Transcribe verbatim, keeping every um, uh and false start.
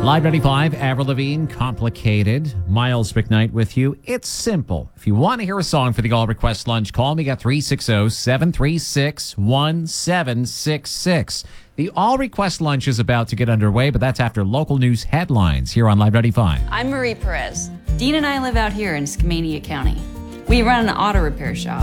Live ninety-five, Avril Lavigne, Complicated. Miles McKnight with you. It's simple. If you want to hear a song for the All Request Lunch, call me at three six zero, seven three six, one seven six six. The All Request Lunch is about to get underway, but that's after local news headlines here on Live ninety-five. I'm Marie Perez. Dean and I live out here in Skamania County. We run an auto repair shop.